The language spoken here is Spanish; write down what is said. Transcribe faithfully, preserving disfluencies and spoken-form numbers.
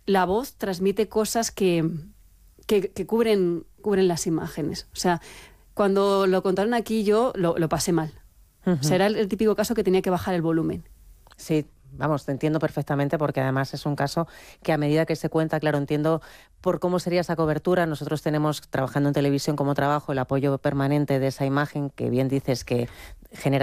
la voz transmite cosas que, que, que cubren, cubren las imágenes. O sea, cuando lo contaron aquí yo lo, lo pasé mal. Uh-huh. O sea, era el, el típico caso que tenía que bajar el volumen. Sí, vamos, te entiendo perfectamente porque además es un caso que a medida que se cuenta, claro, entiendo por cómo sería esa cobertura. Nosotros tenemos, trabajando en televisión como trabajo, el apoyo permanente de esa imagen que bien dices que genera